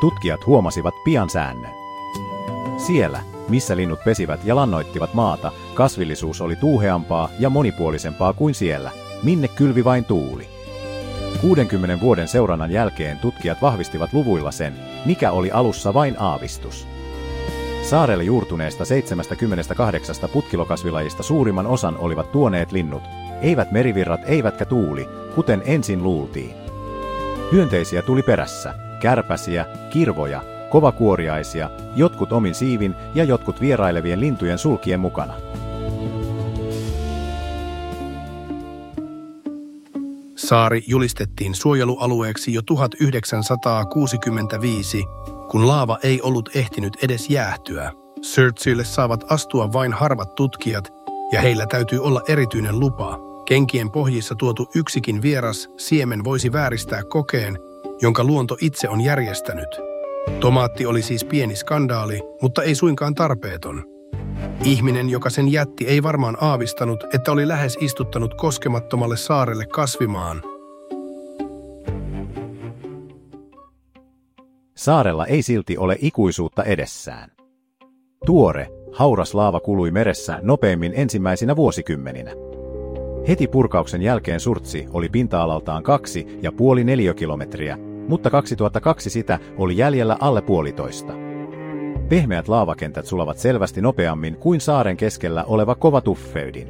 Tutkijat huomasivat pian säännön. Siellä, missä linnut pesivät ja lannoittivat maata, kasvillisuus oli tuuheampaa ja monipuolisempaa kuin siellä, minne kylvi vain tuuli. 60 vuoden seurannan jälkeen tutkijat vahvistivat luvuilla sen, mikä oli alussa vain aavistus. Saarelle juurtuneesta 78 putkilokasvilajista suurimman osan olivat tuoneet linnut, eivät merivirrat eivätkä tuuli, kuten ensin luultiin. Hyönteisiä tuli perässä, kärpäsiä, kirvoja, kovakuoriaisia, jotkut omin siivin ja jotkut vierailevien lintujen sulkien mukana. Saari julistettiin suojelualueeksi jo 1965, kun laava ei ollut ehtinyt edes jäähtyä. Surtseylle saavat astua vain harvat tutkijat, ja heillä täytyy olla erityinen lupa. Kenkien pohjissa tuotu yksikin vieras siemen voisi vääristää kokeen, jonka luonto itse on järjestänyt. Tomaatti oli siis pieni skandaali, mutta ei suinkaan tarpeeton. Ihminen, joka sen jätti, ei varmaan aavistanut, että oli lähes istuttanut koskemattomalle saarelle kasvimaan. Saarella ei silti ole ikuisuutta edessään. Tuore, hauras laava kului meressä nopeimmin ensimmäisinä vuosikymmeninä. Heti purkauksen jälkeen Surtsey oli pinta-alaltaan 2,5 neliökilometriä, mutta 2002 sitä oli jäljellä alle 1,5. Pehmeät laavakentät sulavat selvästi nopeammin kuin saaren keskellä oleva kova tuffeydin.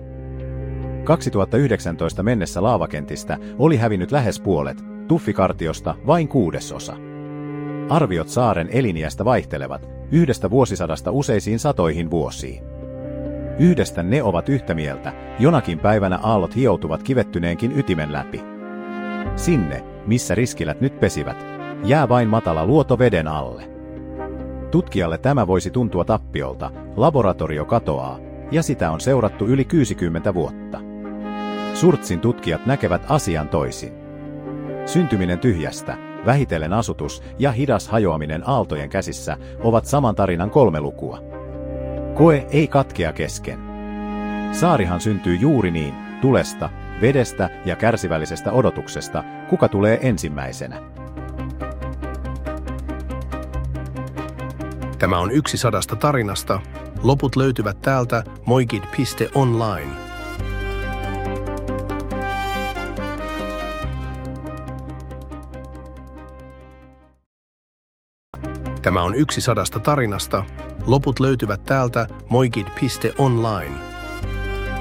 2019 mennessä laavakentistä oli hävinnyt lähes puolet, tuffikartiosta vain 1/6. Arviot saaren eliniästä vaihtelevat, yhdestä vuosisadasta useisiin satoihin vuosiin. Yhdestä ne ovat yhtä mieltä, jonakin päivänä aallot hioutuvat kivettyneenkin ytimen läpi. Sinne, missä riskilät nyt pesivät, jää vain matala luoto veden alle. Tutkijalle tämä voisi tuntua tappiolta, laboratorio katoaa, ja sitä on seurattu yli 60 vuotta. Surtseyn tutkijat näkevät asian toisin. Syntyminen tyhjästä, vähitellen asutus ja hidas hajoaminen aaltojen käsissä ovat saman tarinan 3 lukua. Koe ei katkea kesken. Saarihan syntyy juuri niin, tulesta, vedestä ja kärsivällisestä odotuksesta, kuka tulee ensimmäisenä. Tämä on 100 tarinasta. Loput löytyvät täältä moigid.online. Tämä on 100 tarinasta. Loput löytyvät täältä moigid.online.